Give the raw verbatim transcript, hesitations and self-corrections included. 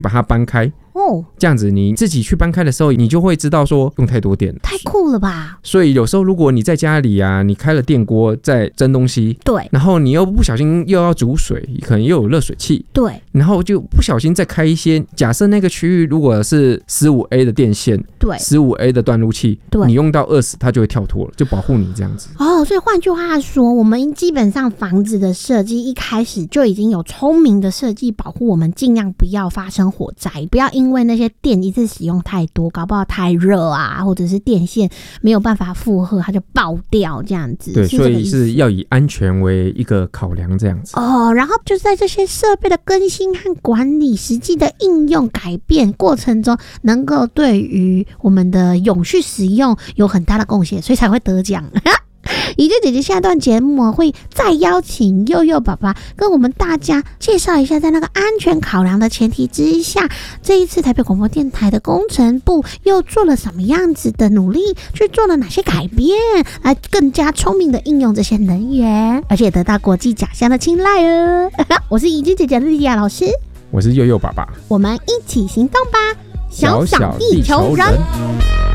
把它搬开。 哦， 这样子你自己去搬开的时候，你就会知道说用太多电， 太酷了吧。 所以有时候如果你在家里啊，你开了电锅在蒸东西， 对， 然后你又不小心又要煮水，可能又有热水器， 对， 然后就不小心再开一些，假设那个区域如果是 十五 A 的电线， 对十五 A 的断路器， 对， 你用到二十它就会跳脱了，就保护你这样子。 哦，所以换句话说，我们基本上房子的设计一开始就已经有聪明的设计保护我们，尽量不要发生火灾，不要因为那些电一次使用太多，搞不好太热啊，或者是电线没有办法负荷，它就爆掉这样子。 对，所以是要以安全为一个考量这样子。 哦，然后就是在这些设备的更新和管理、实际的应用改变过程中，能够对于我们的永续使用有很大的贡献，所以才会得奖。怡君姐姐下段节目会再邀请佑佑爸爸跟我们大家介绍一下，在那个安全考量的前提之下，这一次台北广播电台的工程部又做了什么样子的努力，去做了哪些改变，来更加聪明的应用这些能源，而且得到国际奖项的青睐哦。我是怡君姐姐的莉亚老师， 我是佑佑爸爸， 我们一起行动吧， 小小地球人。